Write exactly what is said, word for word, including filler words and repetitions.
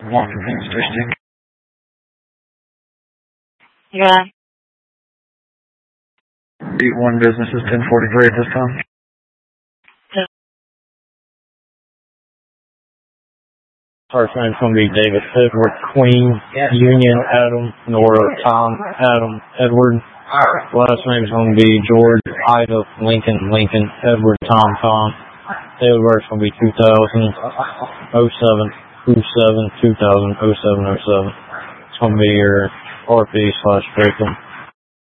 Washington Station. Yeah. eight one business is ten forty-three at this time. Yeah. First name's going to be David Edward Queen, yeah. Union Adam, Nora Tom Adam Edward. Last name's going to be George Ida Lincoln Lincoln Edward Tom Tom. Date of birth's going to be two thousand oh seven two seven two thousand oh seven oh seven. It's going to be your R P slash victim.